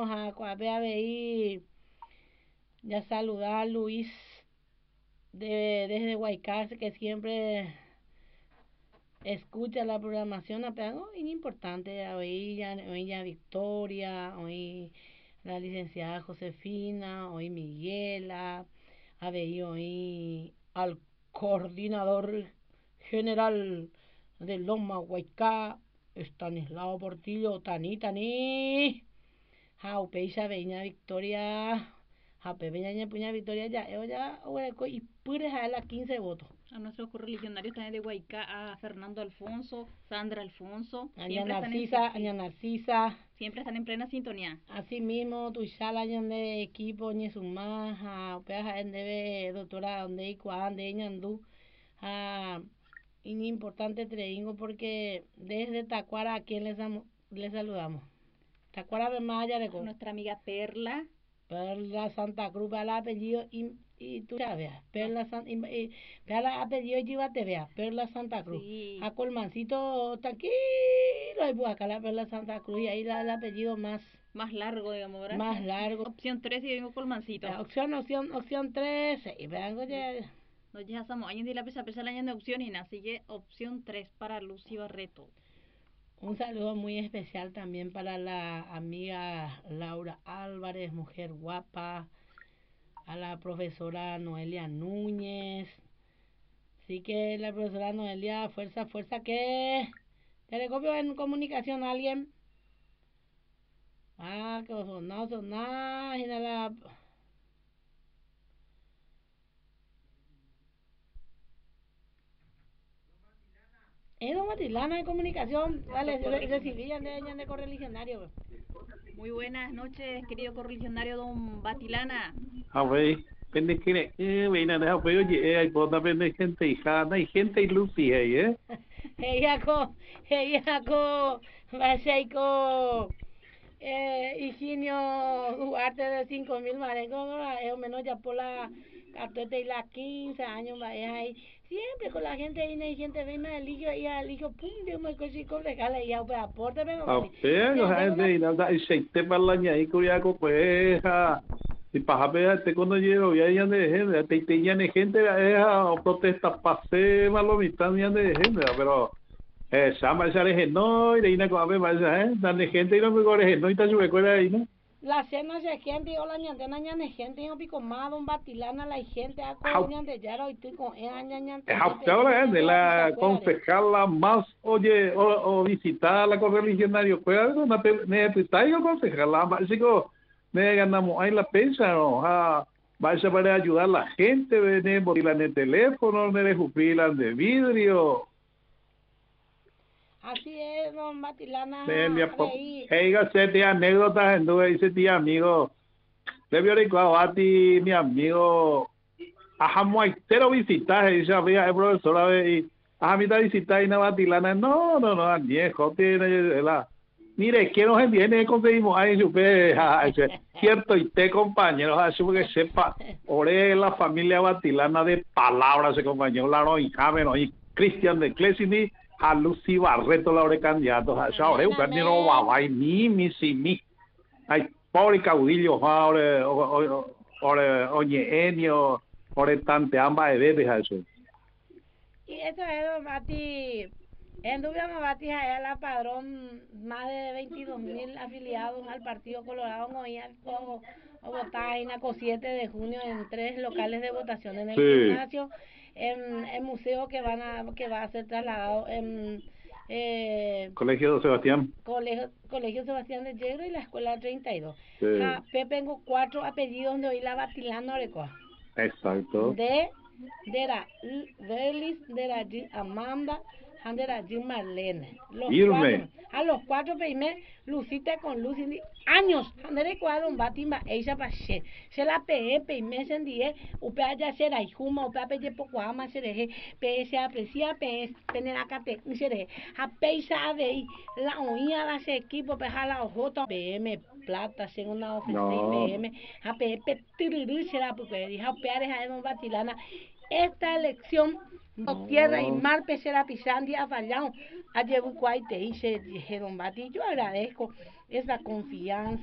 A ver, ya saludar a Luis desde Huaycar, que siempre escucha la programación, algo importante, hoy ya Victoria, hoy la licenciada Josefina, hoy Miguela, hoy al coordinador general de Loma Huaycar, Estanislao Portillo, Tani, Jaupeisa Veña Victoria, Jaupe Veña Puña Victoria, ya, y pures a las 15 votos. A nuestros correligionarios también de Huayca, a Fernando Alfonso, Sandra Alfonso, Aña Narcisa, siempre están en plena sintonía. Así mismo, tu sala de equipo, ni su más, debe doctora, donde y cuando, ñandú, importante treingo porque desde Tacuara, ¿a quién les saludamos? Tacuara Bemaya de nuestra amiga Perla Santa Cruz, el apellido y tú sabes, Perla apellido y te vea, Perla Santa Cruz. Sí. A Colmancito tranquilo, y pues acá la Perla Santa Cruz y ahí el apellido más largo, digamos, ¿verdad? Más largo. Opción 3 y vengo Colmancito. Opción 3, y vengo ya. No ya somos años de la pesa el año de opción y así que opción 3 para Lucy Barreto. Un saludo muy especial también para la amiga Laura Álvarez, mujer guapa, a la profesora Noelia Núñez. Así que la profesora Noelia, fuerza, que te le copio en comunicación a alguien. Que sonó, y nada. Don Matilana de comunicación, vale, recibí ya de correligionario. Muy buenas noches, querido correligionario don Batilana. Wey, pendequine, veina de apoyo, hay por la gente hijana y gente y Lucy, Vaseiko, Higinio Duarte de 5.000 marecos, es menos ya por la 14 y las 15 años, ahí. Siempre con la gente ahí, hay gente ve me eligio, pum, yo me cosi con regala y aporte, pero se para la ña y curiaco pues y para te cuando llego ya de gente te ya de gente protesta pase malo mitad ya de gente pero sama esa de no y de ina con a ver dan de gente y no me corre no y te sube cuera ahí no la cena de gente o la ñantena ñane gente yo pico más don Batilana la gente a coñan de yaro y tú con ñante de la concejala más oye o visitar la correligionario pues una necesita yo concejala más chico me ganamos ahí la pensa no vais a para ayudar a la gente ven motilan el teléfono me jubilan de vidrio. Así es, don Batilana. Ese anécdotas en ese día amigo. Le vio a ti, mi amigo. Ajá, muaitero visitaje, dice había el profesor y ajá, mi visita y na Batilana. No, viejo, tiene la. Mire, ¿quién nos viene? Conseguimos ahí, cierto, y te compañeros, así que sepa, ore la familia Batilana de palabras, se compañero, la y Cristian de Clesini. A Lucy Barreto la hora candidato a ahora un candidato guay mi ay pobre caudillo ahora oye Enio ahora tante ambas de eso y eso es Bati en Dubiama Bati a la padrón más de 22.000 afiliados al Partido Colorado o votar en la 7 de junio en 3 locales de votación en el gimnasio en museo que va a ser trasladado en Colegio Sebastián Sebastián de Yegro y la escuela 32. Sí. Pepe tengo 4 apellidos de hoy la Batilana Orecoa. Exacto. De la Delis, de la Amanda, de la Marlene. Los 4 primeros, Lucita con Lucy, años, de cuadro, batimba, ella pasé. Se la pegué, peime, sendie, upea ya será, y juma, upea peye poco ama, seré, se aprecia, tener acá, seré, a peisa de la oía, las equipo, peja la ojota, PM, plata, segunda oficina, PM, a pepe, tirurú, será, porque dije, upea, deja de Batilana. Esta elección tierra y mar pesera pisandi a fallado a Yebucuay te hice dijeron Bati yo agradezco esa confianza